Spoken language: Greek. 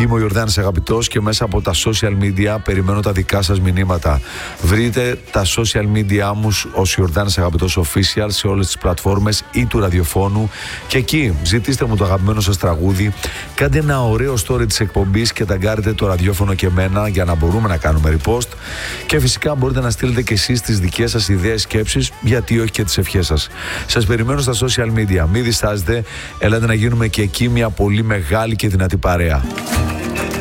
Είμαι ο Ιορδάνης Αγαπητός και μέσα από τα social media περιμένω τα δικά σας μηνύματα. Βρείτε τα social media μου ως Ιορδάνης Αγαπητός Official σε όλες τις πλατφόρμες ή του ραδιοφώνου και εκεί ζητήστε μου το αγαπημένο σας τραγούδι, κάντε ένα ωραίο story της εκπομπής και ταγκάρετε το ραδιόφωνο και εμένα για να μπορούμε να κάνουμε repost και φυσικά μπορείτε να στείλετε και εσείς τις δικές σας ιδέες, σκέψεις, γιατί όχι και τις ευχές σας. Σας περιμένω στα social media, μην διστάζετε, ελάτε να γίνουμε και εκεί μια πολύ μεγάλη και δυνατή παρέα.